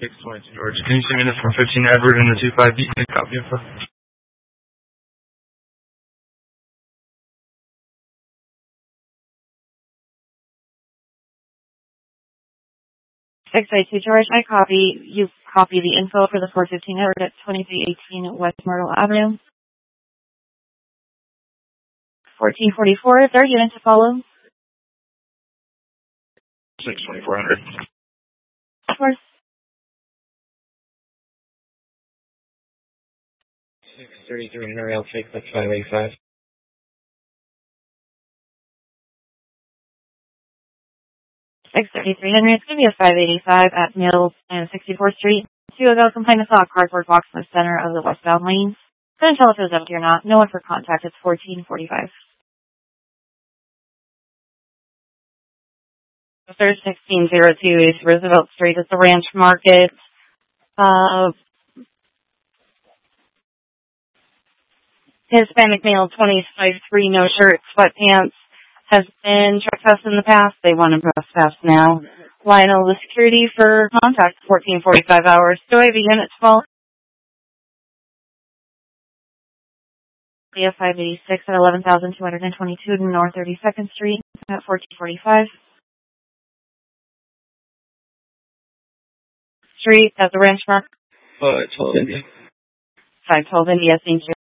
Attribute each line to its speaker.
Speaker 1: 622 George. Can you send me this from 15 Edward and the 25 B? Copy of it.
Speaker 2: 622 George, you copy the info for the 415 Edward at 2318 West Myrtle Avenue. 1444, third unit to follow.
Speaker 1: 62400.
Speaker 2: Of course.
Speaker 1: 633 Henry, I'll take the 585.
Speaker 2: 633 Henry, it's going to be a 585 at Mills and 64th Street. 2 ago, complainant saw a cardboard box in the center of the westbound lanes. Couldn't tell if it was empty or not. No one for contact. It's 1445. There's 1602 East Roosevelt Street. It's the Ranch Market. Hispanic male, 25-3, no shirt, sweatpants. Has been trespassed in the past. They want to trespass now. Lionel, the security for contact, 1445 hours. Do I have a unit to follow? We have 586 at 11,222 North 32nd Street at 1445. Street at the Ranch Mark.
Speaker 1: 512 India.
Speaker 2: 512 India, thank you.